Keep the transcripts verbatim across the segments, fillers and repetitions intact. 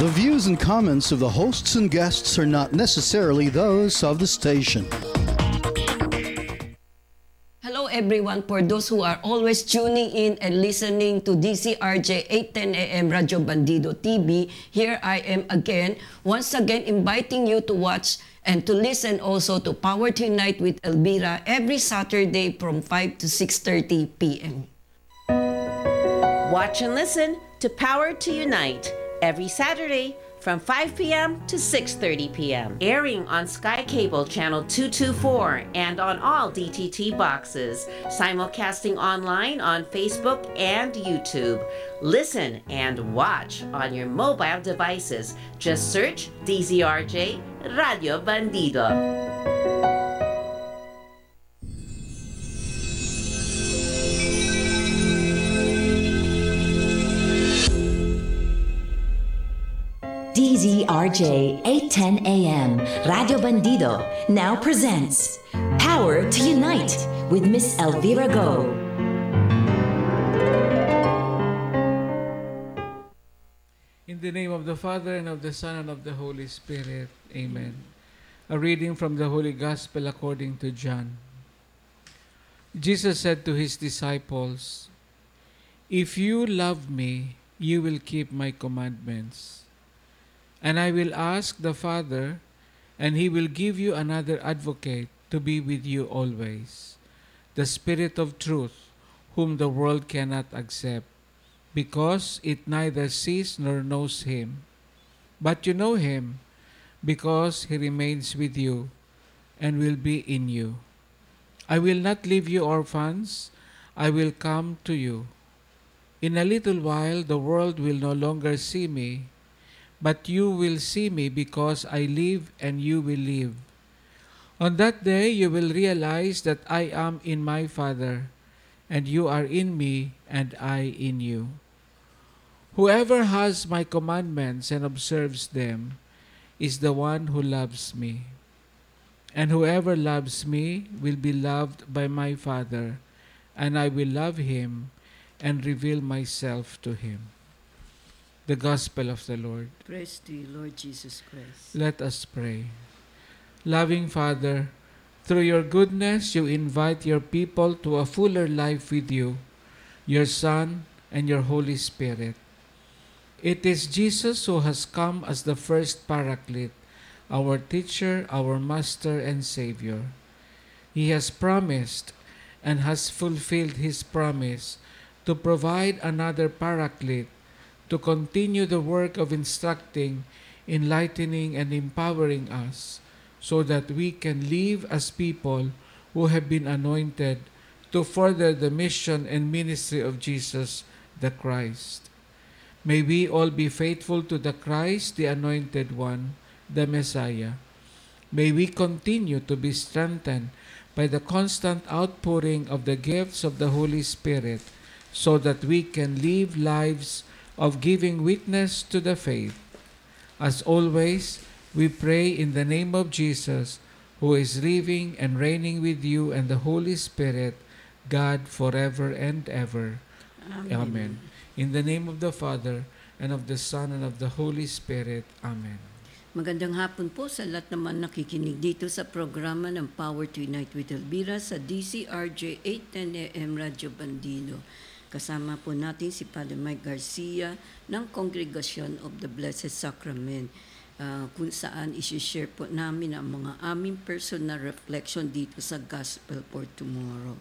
The views and comments of the hosts and guests are not necessarily those of the station. Hello everyone, for those who are always tuning in and listening to D C R J eight ten A M Radio Bandido T V, here I am again, once again inviting you to watch and to listen also to Power to Unite with Elvira every Saturday from five to six thirty p m Watch and listen to Power to Unite every Saturday from five p m to six thirty p m Airing on Sky Cable Channel two twenty-four and on all D T T boxes. Simulcasting online on Facebook and YouTube. Listen and watch on your mobile devices. Just search D Z R J Radio Bandido. D Z R J eight ten A M Radio Bandido now presents Power to Unite with Miss Elvira Go. In the name of the Father, and of the Son, and of the Holy Spirit. Amen. A reading from the Holy Gospel according to John. Jesus said to his disciples, "If you love me, you will keep my commandments. And I will ask the Father, and He will give you another advocate to be with you always, the Spirit of truth, whom the world cannot accept, because it neither sees nor knows Him. But you know Him, because He remains with you and will be in you. I will not leave you orphans, I will come to you. In a little while the world will no longer see me, but you will see me because I live and you will live. On that day you will realize that I am in my Father, and you are in me, and I in you. Whoever has my commandments and observes them is the one who loves me. And whoever loves me will be loved by my Father, and I will love him and reveal myself to him." The Gospel of the Lord. Praise to you, Lord Jesus Christ. Let us pray. Loving Father, through your goodness you invite your people to a fuller life with you, your Son, and your Holy Spirit. It is Jesus who has come as the first Paraclete, our teacher, our master, and Savior. He has promised and has fulfilled his promise to provide another Paraclete to continue the work of instructing, enlightening, and empowering us so that we can live as people who have been anointed to further the mission and ministry of Jesus the Christ. May we all be faithful to the Christ, the Anointed One, the Messiah. May we continue to be strengthened by the constant outpouring of the gifts of the Holy Spirit so that we can live lives of giving witness to the faith. As always, we pray in the name of Jesus, who is living and reigning with you and the Holy Spirit, God forever and ever. Amen. Amen. In the name of the Father, and of the Son, and of the Holy Spirit. Amen. Magandang hapon po sa lahat naman nakikinig dito sa programa ng Power to Unite with Elvira sa D C R J eight ten A M Radio Bandido. Kasama po natin si Father Mike Garcia ng Congregation of the Blessed Sacrament, uh, kung saan isi-share po namin ang mga aming personal reflection dito sa Gospel for Tomorrow.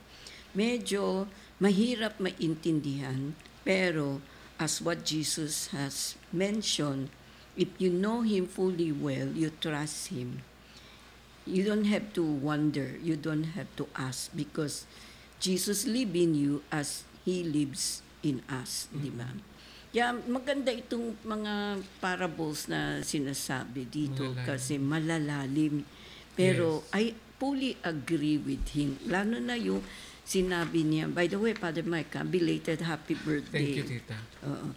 Medyo mahirap maintindihan, pero as what Jesus has mentioned, if you know Him fully well, you trust Him. You don't have to wonder, you don't have to ask, because Jesus lives in you as He lives in us, mm-hmm. Di ba? Yeah, maganda itong mga parables na sinasabi dito malalalim. Kasi malalalim. Pero yes. I fully agree with him. Lalo na yung sinabi niya, by the way, Father Mike, belated happy birthday. Thank you, Tita. Oo.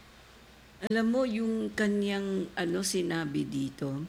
Alam mo, yung kanyang ano sinabi dito,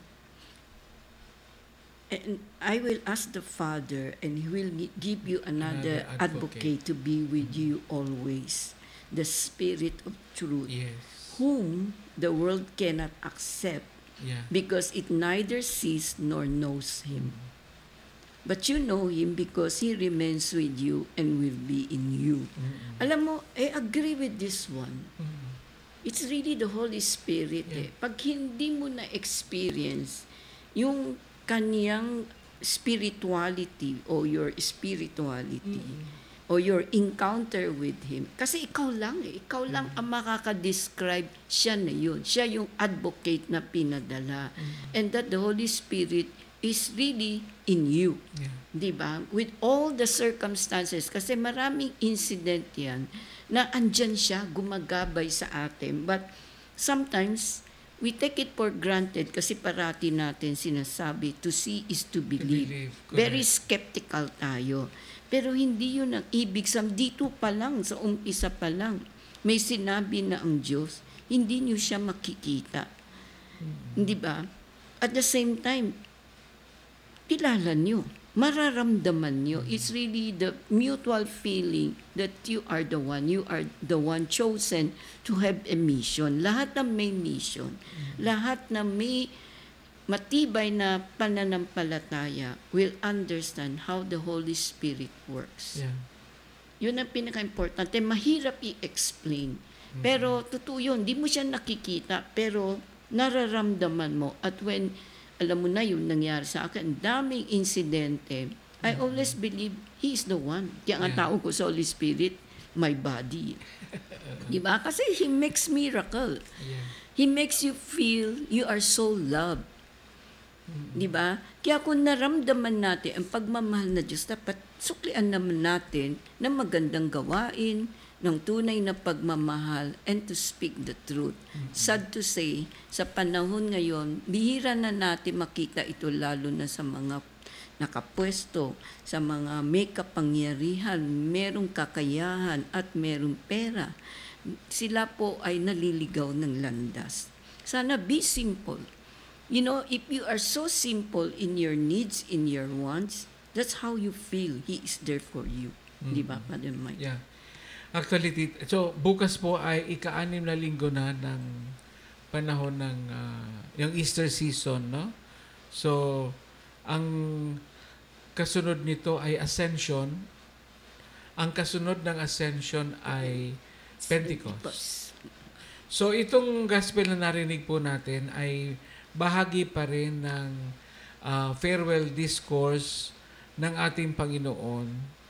and I will ask the Father, and He will give you another, another advocate. advocate to be with you always, the Spirit of truth, yes. whom the world cannot accept Yeah. because it neither sees nor knows him. But you know him because he remains with you and will be in you. Mm-mm. Alam mo, I agree with this one. Mm-mm. It's really the Holy Spirit. Yeah. Eh. Pag hindi mo na-experience yung kaniyang spirituality or your spirituality or your encounter with Him, kasi ikaw lang eh. Ikaw lang ang makaka-describe, siya na yun. Siya yung advocate na pinadala. And that the Holy Spirit is really in you. Yeah. Di ba? With all the circumstances, kasi maraming incident yan na andyan siya, gumagabay sa atin. But sometimes, we take it for granted kasi parati natin sinasabi, to see is to believe. believe, correct. Very skeptical tayo. Pero hindi yun ang ibig sabihin. Dito pa lang, sa umpisa pa lang, may sinabi na ang Diyos, hindi niyo siya makikita. Hindi ba? At the same time, kilala niyo, mararamdaman niyo. It's really the mutual feeling that you are the one, you are the one chosen to have a mission. Lahat na may mission, lahat na may matibay na pananampalataya will understand how the Holy Spirit works. Yeah. Yun ang pinaka-importante. Mahirap i-explain. Pero totoo yun, di mo siya nakikita, pero nararamdaman mo. At when alam mo na yung nangyari sa akin, daming insidente, I always believe He is the one. Kaya ang Yeah. tawag ko sa Holy Spirit, my body. Diba? Kasi He makes miracle. Yeah. He makes you feel you are so loved. Diba? Kaya kung naramdaman natin ang pagmamahal na Diyos, dapat suklian naman natin ng magandang gawain, ng tunay na pagmamahal, and to speak the truth. Sad to say, sa panahon ngayon, bihira na natin makita ito lalo na sa mga nakapwesto, sa mga may kapangyarihan, merong kakayahan at merong pera. Sila po ay naliligaw ng landas. Sana be simple. You know, if you are so simple in your needs, in your wants, that's how you feel He is there for you. Di ba, Father Mike? Yeah. Actually, tit- so bukas po ay ika-anim na linggo na ng panahon ng ah, yung Easter season, no? So, ang kasunod nito ay Ascension. Ang kasunod ng Ascension ay Pentecost. So, itong gospel na narinig po natin ay bahagi pa rin ng ah, farewell discourse ng ating Panginoon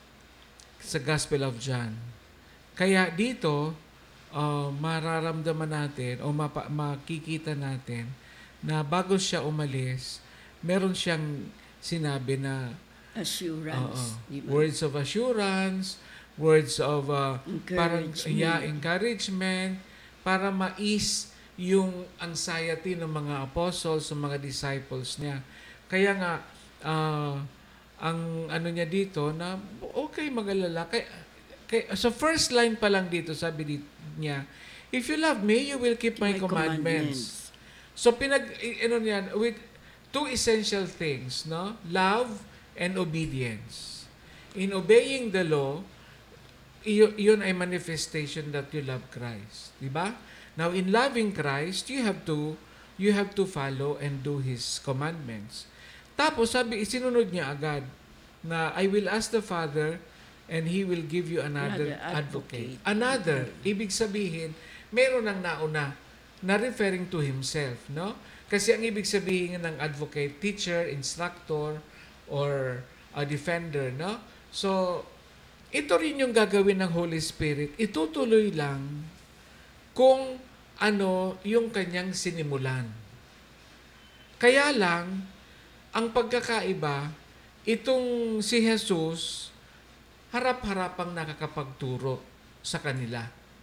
sa Gospel of John. Kaya dito, uh, mararamdaman natin o mapa- makikita natin na bago siya umalis, meron siyang sinabi na Assurance. oo, di ba? words of assurance, words of uh, parang Encouragement. yeah, encouragement para ma-ease yung anxiety ng mga apostles, ng mga disciples niya. Kaya nga, uh, ang ano niya dito na okay mag-alala. Kaya, kaya, so first line pa lang dito, sabi dito niya, if you love me, you will keep my, My commandments. So pinag, i- ano niyan, with two essential things, no? Love and obedience. In obeying the law, y- yun ay manifestation that you love Christ. Diba? Now, in loving Christ, you have to you have to follow and do His commandments. Tapos, sabi, isinunod niya agad na I will ask the Father and He will give you another, Another advocate. advocate. Another, ibig sabihin, meron ng nauna na referring to Himself, no? Kasi ang ibig sabihin ng advocate, teacher, instructor, or a defender, no? So, ito rin yung gagawin ng Holy Spirit. Itutuloy lang kung ano yung kanyang sinimulan. Kaya lang, ang pagkakaiba, itong si Jesus, harap-harapang nakakapagturo sa kanila.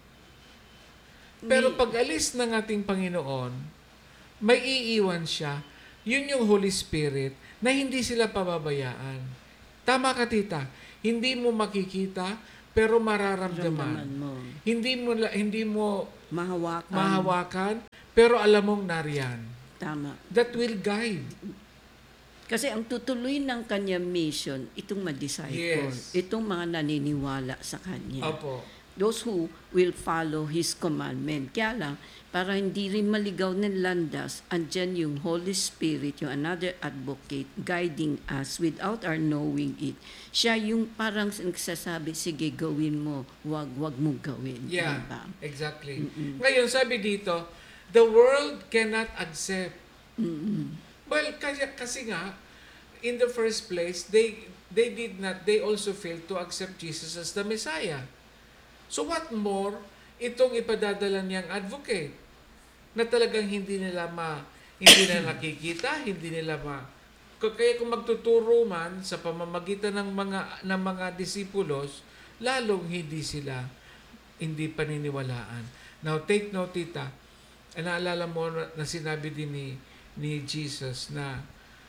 Pero pag alis ng ating Panginoon, may iiwan siya, yun yung Holy Spirit, na hindi sila pababayaan. Tama ka, tita. Hindi mo makikita, pero mararamdaman. Ramdaman mo. Hindi mo la- hindi mo Mahawakan. mahawakan, pero alam mong nariyan. Tama. That will guide. Kasi ang tutuloy ng kanyang mission, itong ma-disciple, Yes. itong mga naniniwala sa kanya. Opo. those who will follow His commandment. Kaya lang, para hindi rin maligaw ng landas, andyan yung Holy Spirit, yung another advocate, guiding us without our knowing it. Siya yung parang nagsasabi, sige, gawin mo, wag, wag mo gawin. Yeah, Diba? exactly. Mm-mm. Ngayon, sabi dito, the world cannot accept. Mm-mm. Well, kasi, kasi nga, in the first place, they they did not, they also failed to accept Jesus as the Messiah. So what more, itong ipadadala niyang advocate, na talagang hindi nila ma, hindi nila nakikita, hindi nila ma, kaya kung magtuturo man sa pamamagitan ng mga ng mga disipulos, lalong hindi sila hindi paniniwalaan. Now take note, tita, naalala mo na, na sinabi din ni ni Jesus na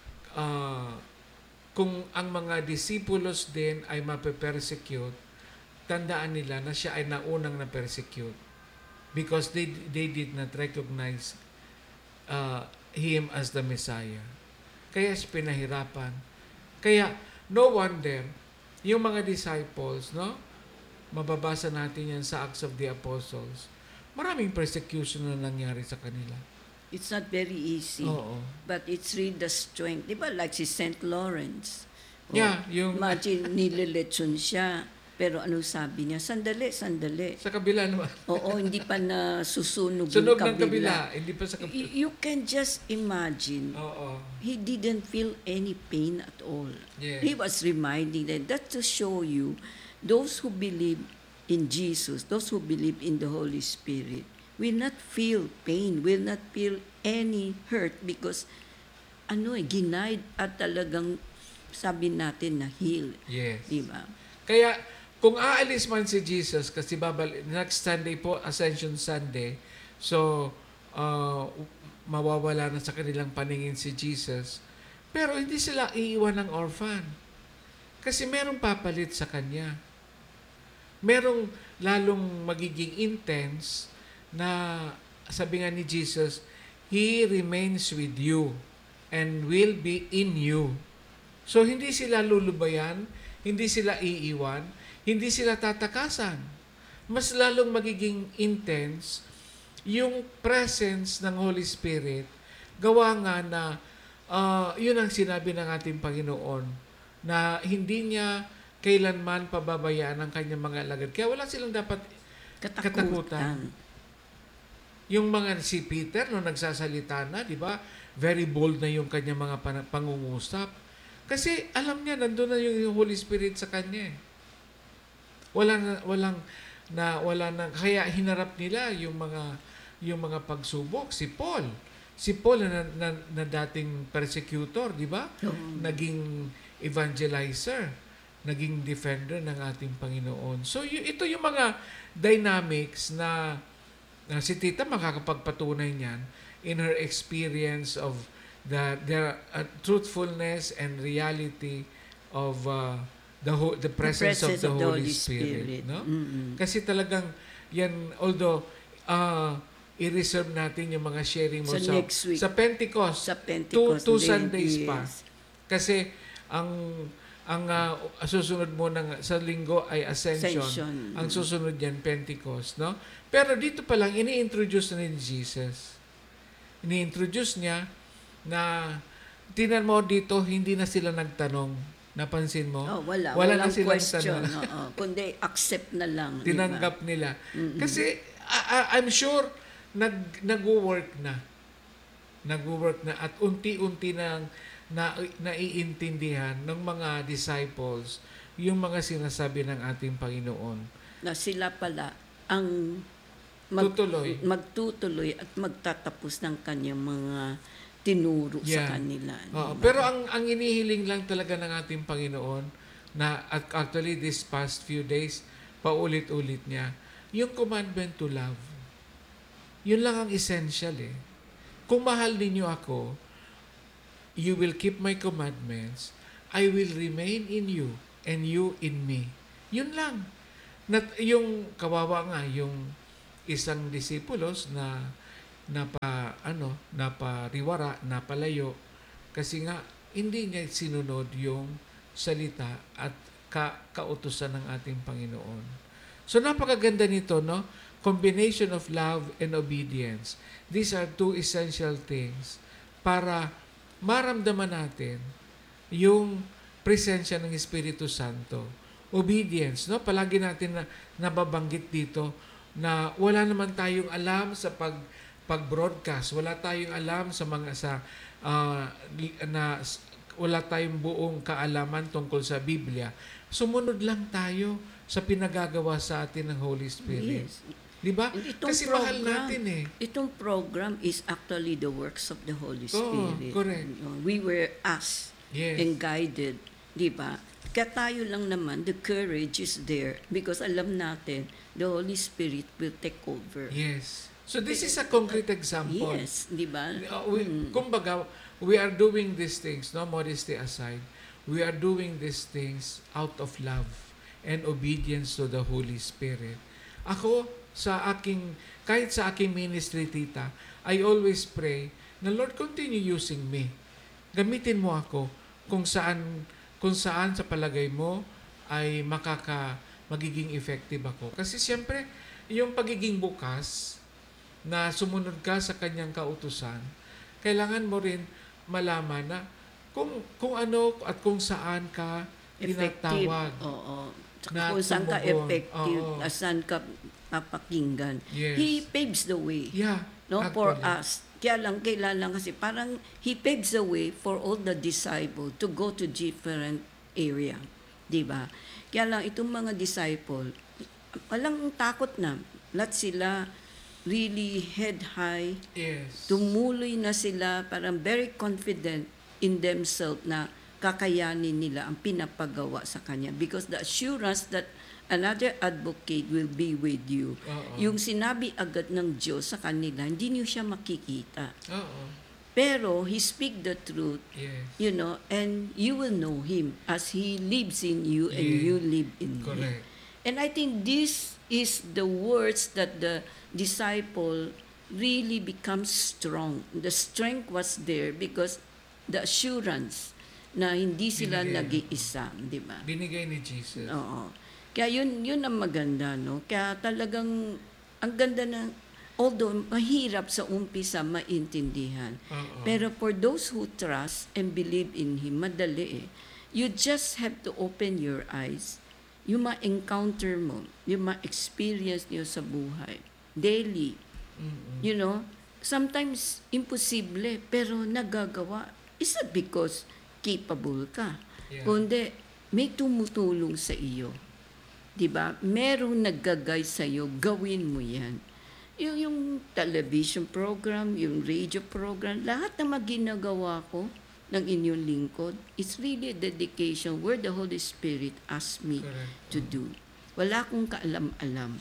uh, kung ang mga disipulos din ay mape-persecute, tandaan nila na siya ay naunang na-persecute because they they did not recognize uh, him as the Messiah. Kaya siya pinahirapan. Kaya no wonder yung mga disciples, no? Mababasa natin yan sa Acts of the Apostles. Maraming persecution na nangyari sa kanila. It's not very easy. Oo. But it's really the strength. Di ba like si Saint Lawrence? Oh, Yeah, yung- Imagine, nililechon siya. Pero ano sabi niya? Sandali, sandali. Sa kabila naman. Oo, hindi pa na susunog Sunog yung ng kabila. Hindi pa sa Y- kabila. You can just imagine, Oo. he didn't feel any pain at all. Yes. He was reminding them, that to show you, those who believe in Jesus, those who believe in the Holy Spirit, will not feel pain, will not feel any hurt because ano eh, ginaid at talagang sabi natin na heal. Yes. Di ba? Kaya, kung aalis man si Jesus, kasi babal, next Sunday po, Ascension Sunday, so, uh, mawawala na sa kanilang paningin si Jesus, pero hindi sila iiwan ng orphan. Kasi merong papalit sa kanya. Merong lalong magiging intense na sabi nga ni Jesus, He remains with you and will be in you. So, hindi sila lulubayan, hindi sila iiwan, hindi sila tatakasan. Mas lalong magiging intense yung presence ng Holy Spirit. Gawa nga na, uh, yun ang sinabi ng ating Panginoon, na hindi niya kailanman pababayaan ang kanyang mga alagad. Kaya wala silang dapat Katakutan. katakutan. Yung mga si Peter, no, nagsasalita na, di ba? Very bold na yung kanyang mga pan- pangungusap. Kasi alam niya, nandun na yung Holy Spirit sa kanya. Eh. Wala na, walang, na, wala na, kaya hinarap nila yung mga, yung mga pagsubok. Si Paul. Si Paul na, na, na dating persecutor, di ba? Oo. Naging evangelizer. Naging defender ng ating Panginoon. So, y- ito yung mga dynamics na na si Tita makakapagpatunay niyan in her experience of the the uh, truthfulness and reality of uh, the ho- the presence, presence of the of the Holy Holy Spirit, Spirit. no? Mm-mm. Kasi talagang yan, although uh, i-reserve natin yung mga sharing mo Sa sa next week. sa Pentecost, Sa two, Pentecost. two Day, Sundays pa. yes. Kasi ang ang uh, susunod mo ng sa linggo ay Ascension. Ascension. Ang susunod yan Pentecost, no? Pero dito pa lang ini-introduce na ni Jesus. Ini-introduce niya na tinan mo dito hindi na sila nagtanong. Napansin mo? Oh, wala. Wala na Walang silang question. tanong. Oo. Kundi accept na lang. di ba? Tinanggap nila. Kasi I- I- I'm sure nag nagwo-work na. Nagwo-work na at unti-unti nang na naiintindihan ng mga disciples yung mga sinasabi ng ating Panginoon. Na sila pala ang mag- Tutuloy. magtutuloy at magtatapos ng kanyang mga tinuro Yeah. sa kanila. di Oo, ba? pero ang ang inihiling lang talaga ng ating Panginoon na at actually this past few days paulit-ulit niya yung commandment to love. Yun lang ang essential eh. Kung mahal ninyo ako, you will keep my commandments, I will remain in you and you in me. Yun lang. Nat, yung kawawa nga yung isang disipulos na napa ano, napariwara, napalayo kasi nga hindi niya sinunod yung salita at ka, kautusan ng ating Panginoon. So napakaganda nito, no? Combination of love and obedience. These are two essential things para maramdaman natin yung presensya ng Espiritu Santo. Obedience, no? Palagi natin na nababanggit dito na wala naman tayong alam sa pag pag-broadcast, wala tayong alam sa mga sa uh, na wala tayong buong kaalaman tungkol sa Biblia. Sumunod lang tayo sa pinagagawa sa atin ng Holy Spirit. Yes. 'Di ba? Itong Kasi mahal program- natin eh. Itong program is actually the works of the Holy Oo, Spirit. correct. You know, we were asked Yes. and guided, di ba? Kaya tayo lang naman, the courage is there because alam natin, the Holy Spirit will take over. Yes. So this is a concrete example. Yes, di ba? Uh, we, Kumbaga, we are doing these things, no, modesty aside, we are doing these things out of love and obedience to the Holy Spirit. Ako, sa aking, kahit sa aking ministry, tita, I always pray na Lord, continue using me. Gamitin mo ako kung saan, kung saan sa palagay mo ay makaka, magiging effective ako. Kasi siyempre, yung pagiging bukas, na sumunod ka sa kanyang kautusan, kailangan mo rin malaman na kung kung ano at kung saan ka Effective. tinatawag. Oo. Na Kung saan ka tumugon. effective, Oo. na saan ka papakinggan. Yes. He paves the way. Yeah. No, for actually. us. Kaya lang, kailangan kasi parang he paves the way for all the disciples to go to different area. Di ba? Kaya lang, itong mga disciple, walang takot na. Lahat sila really head high. Yes. Tumuloy na sila, parang very confident in themselves na kakayanin nila ang pinapagawa sa Kanya. Because the assurance that another advocate will be with you. Oo. Yung sinabi agad ng Diyos sa kanila, hindi niyo siya makikita. Oo. Pero He speak the truth, Yes. you know, and you will know Him as He lives in you and Yeah. you live in Him. Correct. And I think this is the words that the disciple really becomes strong. The strength was there because the assurance na hindi sila Binigay. nag-iisa, di ba? Binigay ni Jesus. Oo. Kaya yun, yun ang maganda, no? Kaya talagang, ang ganda na, although mahirap sa umpisa maintindihan, Oo. pero for those who trust and believe in Him, madali eh. You just have to open your eyes. Yung ma-encounter mo, yung ma-experience niyo sa buhay, daily. Mm-mm. You know, sometimes imposible, pero nagagawa. Is it because capable ka? Yeah. Kundi may tumutulong sa iyo. 'Di ba? Merong naggagay sa iyo, gawin mo 'yan. Yung, yung television program, yung radio program, lahat ng maginagawa ko ng inyong lingkod, it's really a dedication where the Holy Spirit asked me Correct. to do. Wala akong kaalam-alam.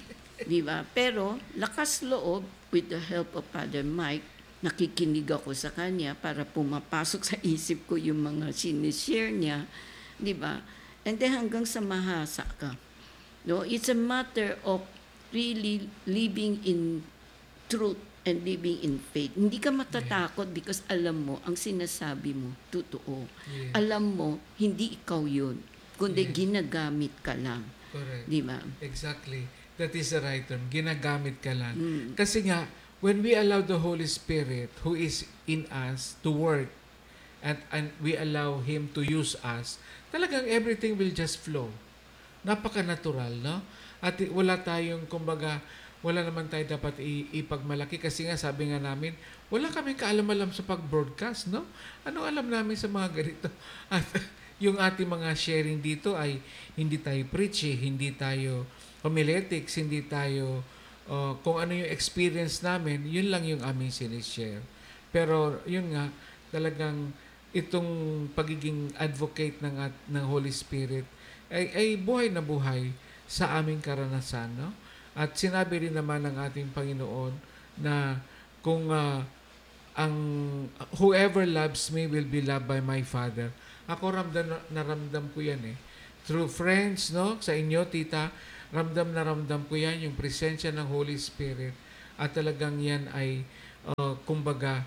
Di ba? Pero, lakas loob, with the help of Father Mike, nakikinig ako sa kanya para pumapasok sa isip ko yung mga sinishare niya. Di ba? And then hanggang sa mahasa ka. No? It's a matter of really living in truth and living in faith. Hindi ka matatakot because alam mo, ang sinasabi mo, totoo. Yes. Alam mo, hindi ikaw yun, kundi Yes. ginagamit ka lang. Correct. Di ba? Exactly. That is the right term. Ginagamit ka lang. Mm. Kasi nga, when we allow the Holy Spirit who is in us to work and, and we allow Him to use us, talagang everything will just flow. Napaka-natural, no? At wala tayong, kumbaga, wala naman tayo dapat i- ipagmalaki kasi nga sabi nga namin, wala kaming kaalam-alam sa pag-broadcast, no? Ano alam namin sa mga ganito? At yung ating mga sharing dito ay hindi tayo preachy, hindi tayo homiletics, hindi tayo uh, kung ano yung experience namin, yun lang yung aming sinishare. Pero yun nga, talagang itong pagiging advocate ng, at- ng Holy Spirit ay, ay buhay na buhay sa aming karanasan, no? At sinabi rin naman ng ating Panginoon na kung uh, ang whoever loves me will be loved by my Father. Ako ramdam na ramdam ko yan eh. Through friends, no? Sa inyo, tita, ramdam na ramdam ko yan, yung presensya ng Holy Spirit. At talagang yan ay, uh, kumbaga,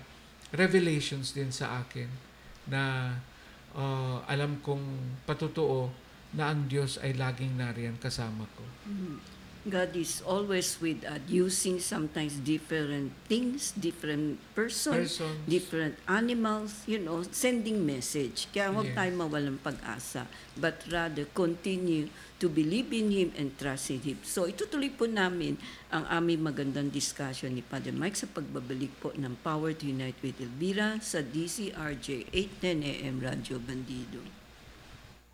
revelations din sa akin na uh, alam kong patutuo na ang Diyos ay laging nariyan kasama ko. God is always with us, using sometimes different things, different persons, Persons. different animals, you know, sending message. Kaya huwag Yes. tayo mawalang pag-asa, but rather continue to believe in Him and trust in Him. So itutuloy po namin ang aming magandang discussion ni Father Mike sa pagbabalik po ng Power to Unite with Elvira sa D C R J eight ten A M Radyo Bandido.